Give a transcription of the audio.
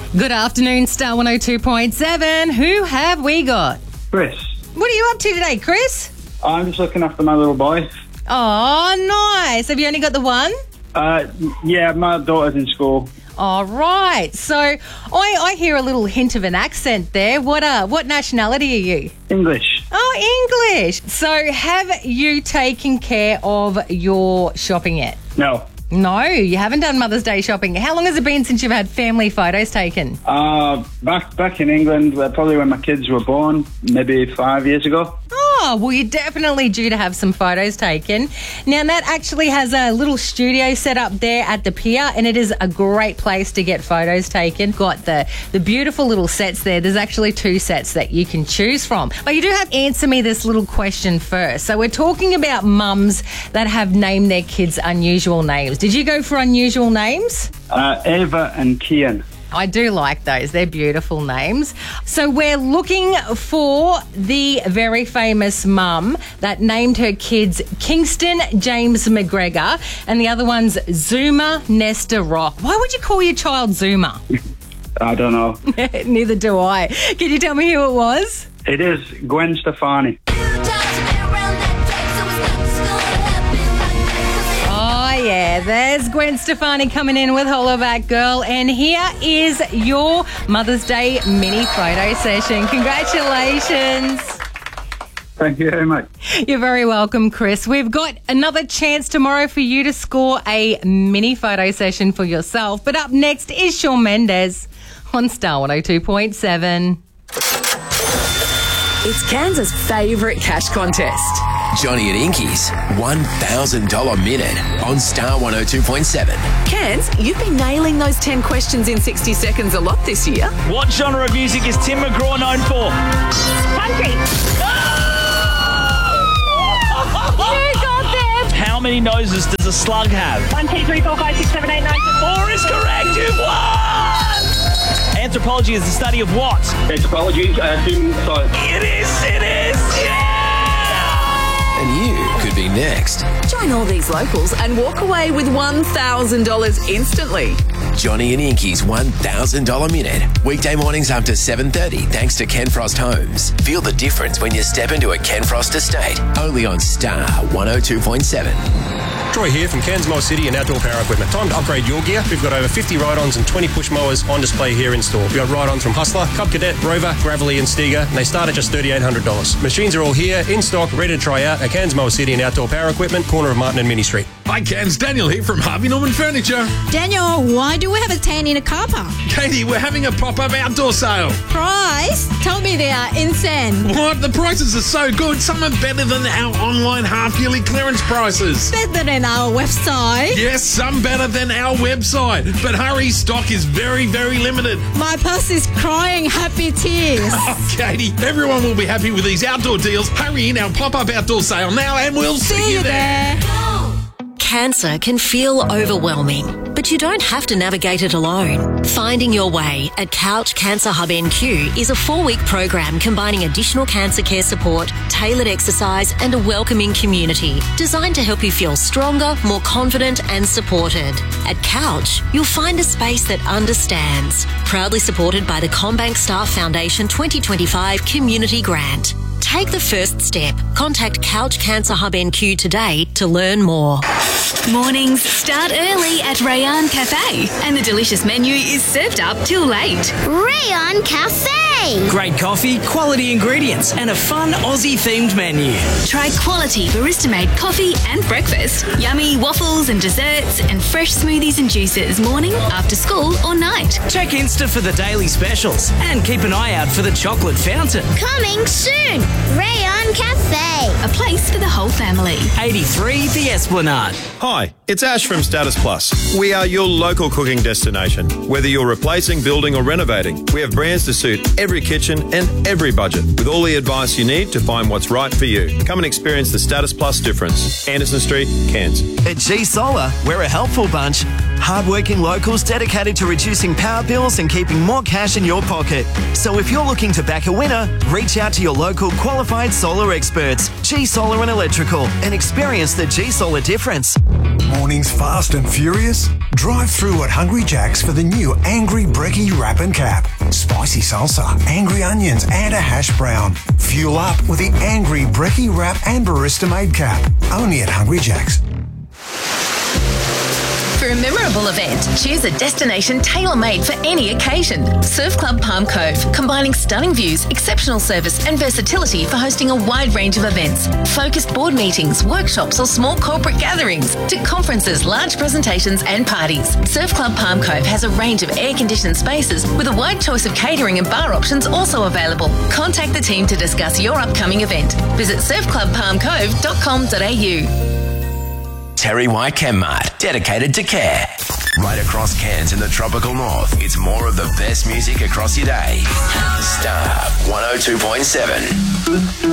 Good afternoon, Star 102.7. Who have we got? Chris. What are you up to today, Chris? I'm just looking after my little boy. Oh, nice. Have you only got the one? Yeah, my daughter's in school. All right. So I hear a little hint of an accent there. What nationality are you? English. Oh, English. So have you taken care of your shopping yet? No. No, you haven't done Mother's Day shopping. How long has it been since you've had family photos taken? Back in England, probably when my kids were born, maybe 5 years ago. Oh, well, you're definitely due to have some photos taken. Now, Nat actually has a little studio set up there at the pier, and it is a great place to get photos taken. Got the beautiful little sets there. There's actually 2 sets that you can choose from. But you do have to answer me this little question first. So we're talking about mums that have named their kids unusual names. Did you go for unusual names? Ava and Kian. I do like those. They're beautiful names. So we're looking for the very famous mum that named her kids Kingston James McGregor, and the other one's Zuma Nesta Rock. Why would you call your child Zuma? I don't know. Neither do I. Can you tell me who it was? It is Gwen Stefani. Yeah, there's Gwen Stefani coming in with Hollaback Girl, and here is your Mother's Day mini photo session. Congratulations. Thank you very much. You're very welcome, Chris. We've got another chance tomorrow for you to score a mini photo session for yourself, but up next is Shawn Mendes on Star 102.7. It's Kansas' favourite cash contest. Johnny and Inky's $1,000 minute on Star 102.7. Cans, you've been nailing those 10 questions in 60 seconds a lot this year. What genre of music is Tim McGraw known for? Country. You got them! How many noses does a slug have? 1, 2, 3, 4, 5, 6, 7, 8, 9, 10. 4 is correct, you've won! Anthropology is the study of what? Anthropology, human science. It is, yeah! And you could be next. Join all these locals and walk away with $1,000 instantly. Johnny and Inky's $1,000 minute. Weekday mornings after 7:30 thanks to Ken Frost Homes. Feel the difference when you step into a Ken Frost estate. Only on Star 102.7. Troy here from Cairns City and Outdoor Power Equipment. Time to upgrade your gear. We've got over 50 ride-ons and 20 push mowers on display here in store. We've got ride-ons from Hustler, Cub Cadet, Rover, Gravelly and Stiga, and they start at just $3,800. Machines are all here, in stock, ready to try out at Cairns City and Outdoor Power Equipment, corner of Martin and Mini Street. Hi, Cairns. Daniel here from Harvey Norman Furniture. Daniel, why do we have a tent in a car park? Katie, we're having a pop-up outdoor sale. Price? Tell me they are insane. What? The prices are so good. Some are better than our online half-yearly clearance prices. Better than our website. Yes, some better than our website. But hurry, stock is very, very limited. My purse is crying happy tears. Oh, Katie, everyone will be happy with these outdoor deals. Hurry in our pop-up outdoor sale now and we'll see you there. Cancer can feel overwhelming, but you don't have to navigate it alone. Finding Your Way at Couch Cancer Hub NQ is a 4-week program combining additional cancer care support, tailored exercise and a welcoming community designed to help you feel stronger, more confident and supported. At Couch, you'll find a space that understands. Proudly supported by the CommBank Staff Foundation 2025 Community Grant. Take the first step. Contact Couch Cancer Hub NQ today to learn more. Mornings start early at Rayon Cafe, and the delicious menu is served up till late. Rayon Cafe! Great coffee, quality ingredients, and a fun Aussie-themed menu. Try quality barista-made coffee and breakfast, yummy waffles and desserts, and fresh smoothies and juices morning, after school or night. Check Insta for the daily specials, and keep an eye out for the chocolate fountain. Coming soon! Rayon Cafe! A place for the whole family. 83 The Esplanade. Hi, it's Ash from Status Plus. We are your local cooking destination. Whether you're replacing, building or renovating, we have brands to suit every kitchen and every budget, with all the advice you need to find what's right for you. Come and experience the Status Plus difference. Anderson Street, Cairns. At G Solar, we're a helpful bunch. Hardworking locals dedicated to reducing power bills and keeping more cash in your pocket. So if you're looking to back a winner, reach out to your local qualified solar experts, G Solar and Electrical, and experience the G Solar difference. Mornings fast and furious? Drive through at Hungry Jack's for the new Angry Brekkie Wrap and Cap. Spicy salsa, angry onions and a hash brown. Fuel up with the Angry Brekkie Wrap and Barista Made Cap. Only at Hungry Jack's. For a memorable event, choose a destination tailor-made for any occasion. Surf Club Palm Cove, combining stunning views, exceptional service and versatility for hosting a wide range of events. Focused board meetings, workshops or small corporate gatherings to conferences, large presentations and parties. Surf Club Palm Cove has a range of air-conditioned spaces with a wide choice of catering and bar options also available. Contact the team to discuss your upcoming event. Visit surfclubpalmcove.com.au. Terry White Chem-Mart, dedicated to care. Right across Cairns in the tropical north, it's more of the best music across your day. Star 102.7.